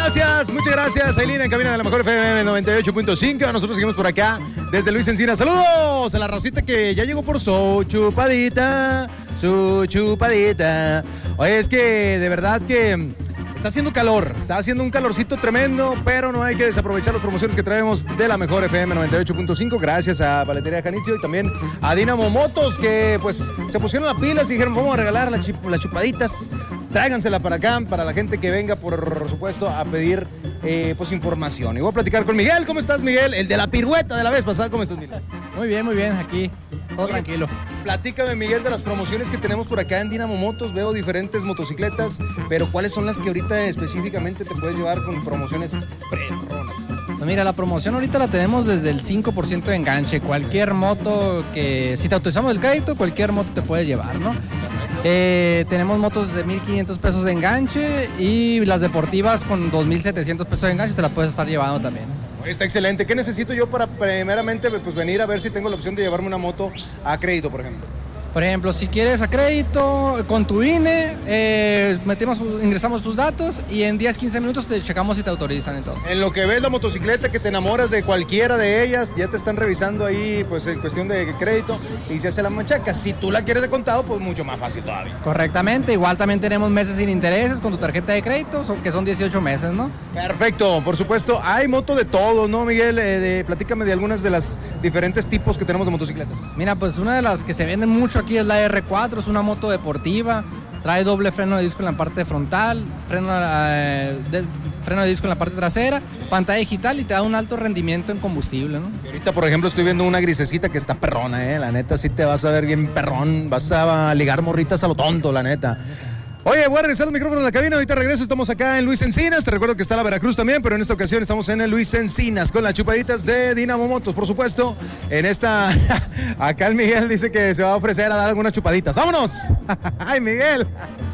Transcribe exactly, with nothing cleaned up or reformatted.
gracias, muchas gracias, Ailina, en cabina de la mejor F M noventa y ocho punto cinco. Nosotros seguimos por acá desde Luis Encinas. Saludos a la racita que ya llegó por su chupadita, su chupadita. Oye, es que de verdad que está haciendo calor, está haciendo un calorcito tremendo, pero no hay que desaprovechar las promociones que traemos de la mejor F M noventa y ocho punto cinco. Gracias a Paletería Janitzio y también a Dinamo Motos, que pues se pusieron las pilas y dijeron, vamos a regalar las, chup las chupaditas. Tráigansela para acá, para la gente que venga, por supuesto, a pedir eh, pues información. Y voy a platicar con Miguel. ¿Cómo estás, Miguel? El de la pirueta de la vez pasada. ¿Cómo estás, Miguel? Muy bien, muy bien. Aquí, todo Oye, tranquilo. Platícame, Miguel, de las promociones que tenemos por acá en Dinamo Motos. Veo diferentes motocicletas, pero ¿cuáles son las que ahorita específicamente te puedes llevar con promociones pre-corona? Pues mira, la promoción ahorita la tenemos desde el cinco por ciento de enganche. Cualquier moto que, si te autorizamos el crédito, cualquier moto te puedes llevar, ¿no? Eh, tenemos motos de mil quinientos pesos de enganche y las deportivas con dos mil setecientos pesos de enganche te las puedes estar llevando también. Está excelente. ¿Qué necesito yo para primeramente pues, venir a ver si tengo la opción de llevarme una moto a crédito, por ejemplo? Por ejemplo, si quieres a crédito, con tu I N E, eh, metemos, ingresamos tus datos y en diez, quince minutos te checamos si te autorizan y todo. En lo que ves la motocicleta, que te enamoras de cualquiera de ellas, ya te están revisando ahí pues en cuestión de crédito y se hace la machaca. Si tú la quieres de contado, pues mucho más fácil todavía. Correctamente, igual también tenemos meses sin intereses con tu tarjeta de crédito, que son dieciocho meses, ¿no? Perfecto, por supuesto. Hay moto de todo, ¿no, Miguel? Eh, de, platícame de algunas de las diferentes tipos que tenemos de motocicletas. Mira, pues una de las que se venden mucho aquí es la R cuatro, es una moto deportiva, trae doble freno de disco en la parte frontal, freno, eh, de, freno de disco en la parte trasera, pantalla digital y te da un alto rendimiento en combustible, ¿no? Y ahorita, por ejemplo, estoy viendo una grisecita que está perrona, ¿eh? La neta, sí te vas a ver bien perrón, vas a ligar morritas a lo tonto, la neta. Oye, voy a regresar el micrófono en la cabina, ahorita regreso, estamos acá en Luis Encinas, te recuerdo que está la Veracruz también, pero en esta ocasión estamos en el Luis Encinas con las chupaditas de Dinamo Motos, por supuesto, en esta, acá el Miguel dice que se va a ofrecer a dar algunas chupaditas, ¡vámonos! ¡Ay, Miguel!